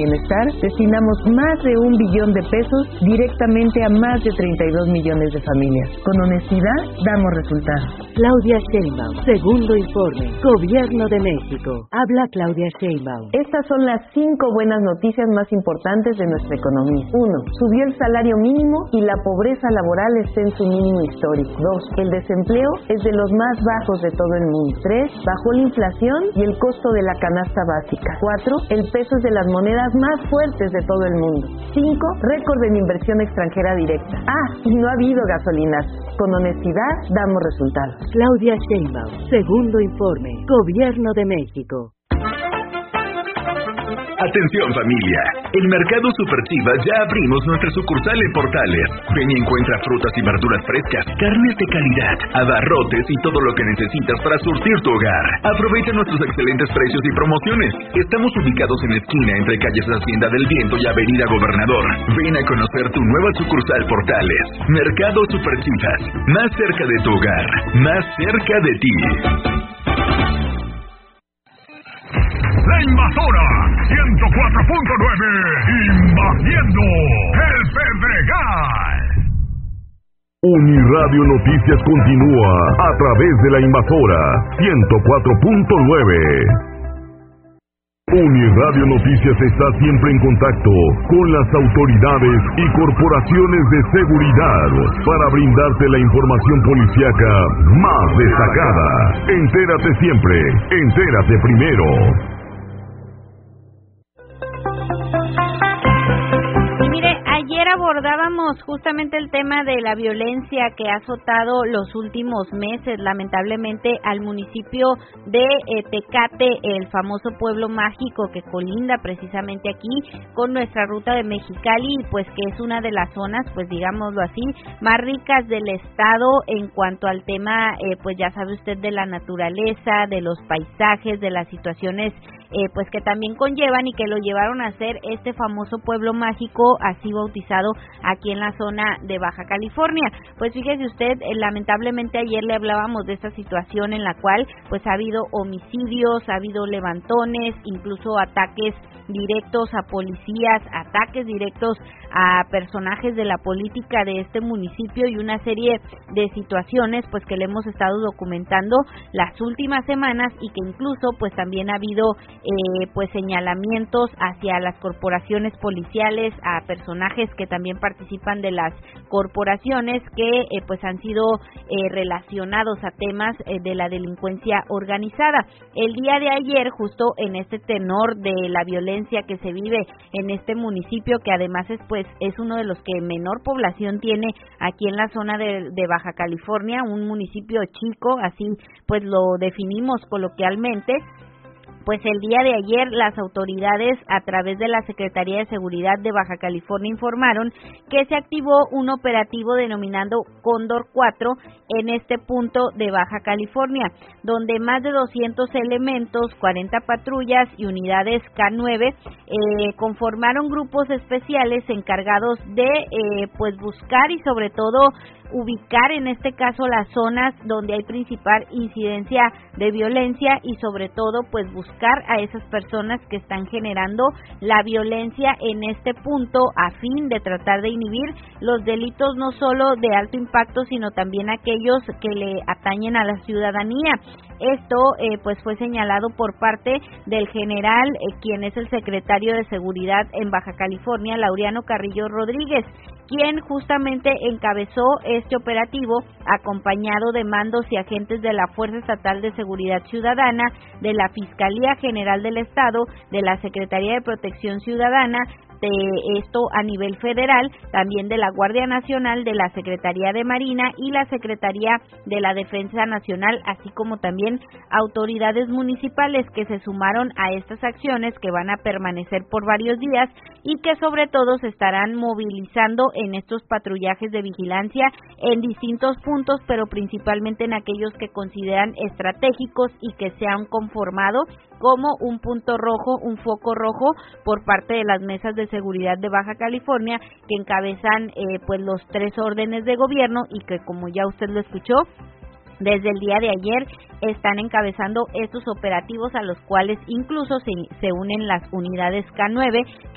Bienestar, destinamos más de 1 billón de pesos directamente a más de 32 millones de familias. Con honestidad, damos resultados. Claudia Sheinbaum, segundo informe, Gobierno de México. Habla Claudia Sheinbaum. Estas son las 5 buenas noticias más importantes de nuestra economía. 1. Subió el salario mínimo y la pobreza laboral está en su mínimo histórico. 2. El desempleo es de los más bajos de todo el mundo. 3. Bajó la inflación y el costo de la canasta básica. 4. El peso es de las monedas más fuertes de todo el mundo. 5. Récord en inversión extranjera directa. Y no ha habido gasolinas. Con honestidad damos resultados. Claudia Sheinbaum, segundo informe, Gobierno de México. Atención familia, en Mercado Super Chivas ya abrimos nuestra sucursal en Portales. Ven y encuentra frutas y verduras frescas, carnes de calidad, abarrotes y todo lo que necesitas para surtir tu hogar. Aprovecha nuestros excelentes precios y promociones. Estamos ubicados en la esquina entre calles Hacienda del Viento y Avenida Gobernador. Ven a conocer tu nueva sucursal Portales. Mercado Super Chivas, más cerca de tu hogar, más cerca de ti. La Invasora 104.9, invadiendo el Pedregal. Uniradio Noticias continúa a través de La Invasora 104.9. Uniradio Noticias está siempre en contacto con las autoridades y corporaciones de seguridad para brindarte la información policíaca más destacada. Entérate siempre, entérate primero. Ayer abordábamos justamente el tema de la violencia que ha azotado los últimos meses, lamentablemente, al municipio de Tecate, el famoso pueblo mágico que colinda precisamente aquí con nuestra ruta de Mexicali, pues que es una de las zonas, pues digámoslo así, más ricas del estado en cuanto al tema, pues ya sabe usted, de la naturaleza, de los paisajes, de las situaciones pues que también conllevan y que lo llevaron a ser este famoso pueblo mágico, así bautizado aquí en la zona de Baja California. Pues fíjese usted, lamentablemente ayer le hablábamos de esta situación en la cual pues ha habido homicidios, ha habido levantones, incluso ataques directos a policías, ataques directos a personajes de la política de este municipio y una serie de situaciones pues que le hemos estado documentando las últimas semanas y que incluso pues también ha habido pues señalamientos hacia las corporaciones policiales, a personajes que también participan de las corporaciones que pues han sido relacionados a temas de la delincuencia organizada. El día de ayer, justo en este tenor de la violencia que se vive en este municipio, que además es uno de los que menor población tiene aquí en la zona de Baja California, un municipio chico, así pues lo definimos coloquialmente. Pues el día de ayer las autoridades a través de la Secretaría de Seguridad de Baja California informaron que se activó un operativo denominado Cóndor 4 en este punto de Baja California, donde más de 200 elementos, 40 patrullas y unidades K9 conformaron grupos especiales encargados de pues buscar y sobre todo ubicar en este caso las zonas donde hay principal incidencia de violencia y sobre todo pues buscar a esas personas que están generando la violencia en este punto a fin de tratar de inhibir los delitos no solo de alto impacto sino también aquellos que le atañen a la ciudadanía. Esto pues fue señalado por parte del general, quien es el secretario de Seguridad en Baja California, Laureano Carrillo Rodríguez, quien justamente encabezó este operativo acompañado de mandos y agentes de la Fuerza Estatal de Seguridad Ciudadana, de la Fiscalía General del Estado, de la Secretaría de Protección Ciudadana, de esto a nivel federal, también de la Guardia Nacional, de la Secretaría de Marina y la Secretaría de la Defensa Nacional, así como también autoridades municipales que se sumaron a estas acciones que van a permanecer por varios días y que sobre todo se estarán movilizando en estos patrullajes de vigilancia en distintos puntos, pero principalmente en aquellos que consideran estratégicos y que se han conformado como un punto rojo, un foco rojo por parte de las mesas de seguridad de Baja California que encabezan pues los 3 órdenes de gobierno y que, como ya usted lo escuchó, desde el día de ayer están encabezando estos operativos a los cuales incluso se unen las unidades K9